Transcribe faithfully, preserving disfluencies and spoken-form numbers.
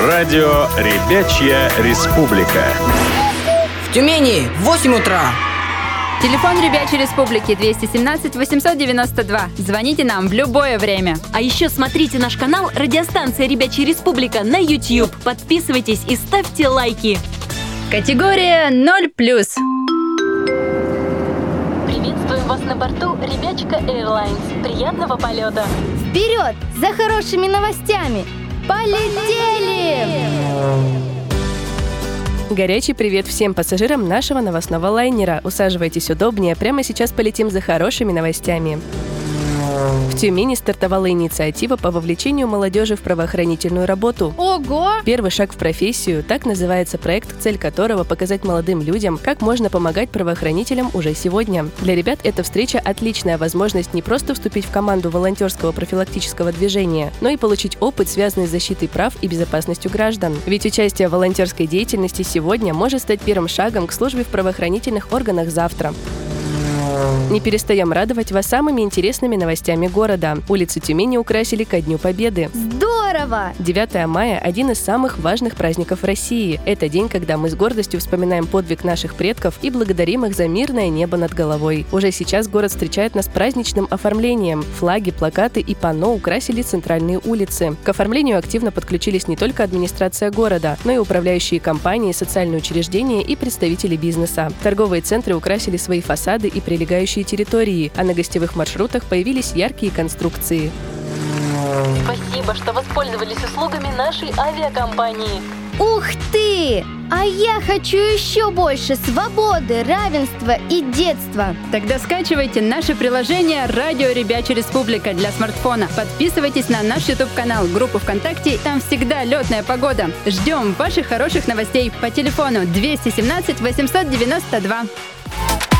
Радио «Ребячья республика». В Тюмени в восемь утра. Телефон Ребячей Республики двести семнадцать восемьсот девяносто два. Звоните нам в любое время. А еще смотрите наш канал «Радиостанция Ребячая Республика» на YouTube. Подписывайтесь и ставьте лайки. Категория ноль плюс. Приветствуем вас на борту Ребячка Airlines. Приятного полета. Вперед за хорошими новостями. Полетели! Горячий привет всем пассажирам нашего новостного лайнера. Усаживайтесь удобнее, прямо сейчас полетим за хорошими новостями. В Тюмени стартовала инициатива по вовлечению молодежи в правоохранительную работу. Ого! Первый шаг в профессию – так называется проект, цель которого – показать молодым людям, как можно помогать правоохранителям уже сегодня. Для ребят эта встреча – отличная возможность не просто вступить в команду волонтерского профилактического движения, но и получить опыт, связанный с защитой прав и безопасностью граждан. Ведь участие в волонтерской деятельности сегодня может стать первым шагом к службе в правоохранительных органах завтра. Не перестаем радовать вас самыми интересными новостями города. Улицы Тюмени украсили ко Дню Победы. Здорово! девятое мая – один из самых важных праздников в России. Это день, когда мы с гордостью вспоминаем подвиг наших предков и благодарим их за мирное небо над головой. Уже сейчас город встречает нас праздничным оформлением. Флаги, плакаты и панно украсили центральные улицы. К оформлению активно подключились не только администрация города, но и управляющие компании, социальные учреждения и представители бизнеса. Торговые центры украсили свои фасады и прилегающие территории, а на гостевых маршрутах появились яркие конструкции. Спасибо, что воспользовались услугами нашей авиакомпании. Ух ты! А я хочу еще больше свободы, равенства и детства. Тогда скачивайте наше приложение «Радио Ребячая Республика» для смартфона. Подписывайтесь на наш YouTube-канал, группу ВКонтакте. Там всегда летная погода. Ждем ваших хороших новостей по телефону двести семнадцать восемьсот девяносто два.